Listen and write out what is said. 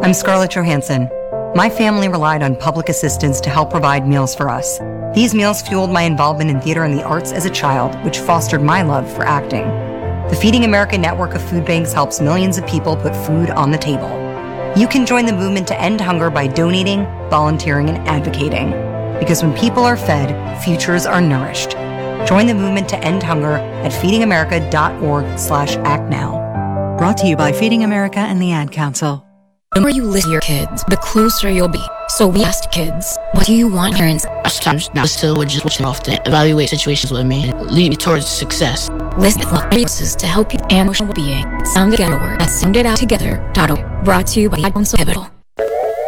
I'm Scarlett Johansson. My family relied on public assistance to help provide meals for us. These meals fueled my involvement in theater and the arts as a child, which fostered my love for acting. The Feeding America network of food banks helps millions of people put food on the table. You can join the movement to end hunger by donating, volunteering, and advocating. Because when people are fed, futures are nourished. Join the movement to end hunger at feedingamerica.org/actnow. Brought to you by Feeding America and the Ad Council. The more you listen to your kids, the closer you'll be. So we asked kids, what do you want parents? Sometimes now still would just often evaluate situations with me and lead me towards success. List resources to help you and emotional well-being. Sound Together at sounditouttogether.org. Brought to you by Ad Council Capital.